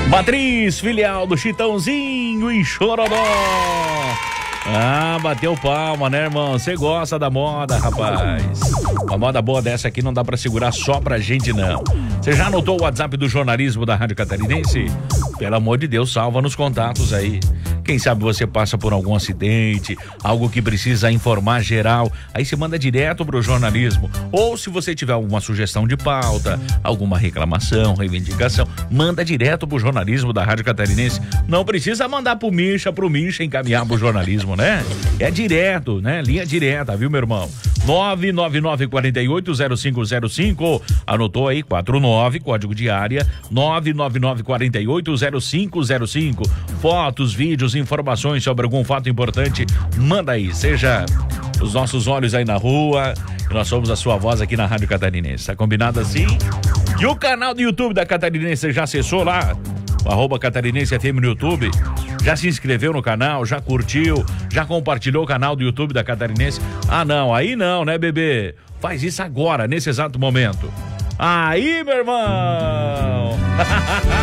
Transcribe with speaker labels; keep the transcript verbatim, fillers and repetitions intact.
Speaker 1: Matriz, filial do Chitãozinho e Chororó. Ah, bateu palma, né, irmão? Você gosta da moda, rapaz. Uma moda boa dessa aqui não dá pra segurar só pra gente, não. Você já anotou o WhatsApp do jornalismo da Rádio Catarinense? Pelo amor de Deus, salva nos contatos aí. Quem sabe você passa por algum acidente, algo que precisa informar geral, aí você manda direto pro jornalismo. Ou se você tiver alguma sugestão de pauta, alguma reclamação, reivindicação, manda direto pro jornalismo da Rádio Catarinense. Não precisa mandar pro Misha, pro Misha encaminhar pro jornalismo, né? É direto, né? Linha direta, viu, meu irmão? nove nove nove quatro oito zero cinco zero cinco, anotou aí, quatro nove, código de área, nove nove nove quatro oito zero cinco zero cinco. Fotos, vídeos, informações sobre algum fato importante, manda aí, seja os nossos olhos aí na rua, que nós somos a sua voz aqui na Rádio Catarinense, tá combinado assim? E o canal do YouTube da Catarinense, você já acessou lá? O arroba Catarinense F M no YouTube? Já se inscreveu no canal? Já curtiu? Já compartilhou o canal do YouTube da Catarinense? Ah, não, aí não, né, bebê? Faz isso agora, nesse exato momento. Aí, meu irmão!